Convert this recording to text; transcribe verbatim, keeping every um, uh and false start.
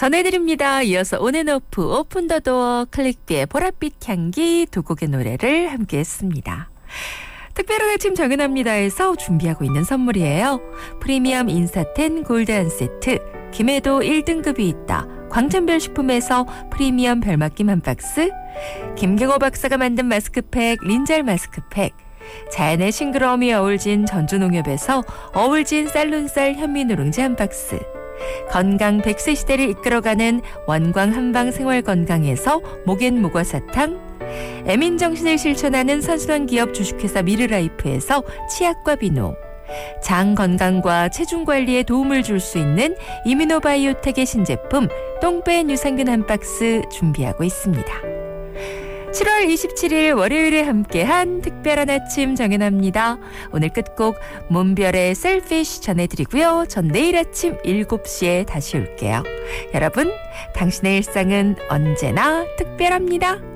전해드립니다. 이어서 온앤오프, 오픈 더 도어, 클릭비의 보랏빛 향기 두 곡의 노래를 함께 했습니다. 특별한 아침 정연합니다에서 준비하고 있는 선물이에요. 프리미엄 인사텐 골드 한 세트, 김해도 일 등급이 있다. 광천별식품에서 프리미엄 별맛김 한 박스, 김경호 박사가 만든 마스크팩 린잘 마스크팩, 자연의 싱그러움이 어울진 전주농협에서 어울진 쌀눈쌀 현미누룽지 한 박스, 건강 백 세 시대를 이끌어가는 원광 한방생활건강에서 목앤모과사탕, 애민정신을 실천하는 선순환 기업 주식회사 미르라이프에서 치약과 비누, 장 건강과 체중 관리에 도움을 줄 수 있는 이뮤노바이오텍의 신제품 똥뺀 유산균 한 박스 준비하고 있습니다. 칠월 이십칠일 월요일에 함께한 특별한 아침 정연합니다. 오늘 끝곡 몬별의 셀피쉬 전해드리고요. 전 내일 아침 일곱 시에 다시 올게요. 여러분, 당신의 일상은 언제나 특별합니다.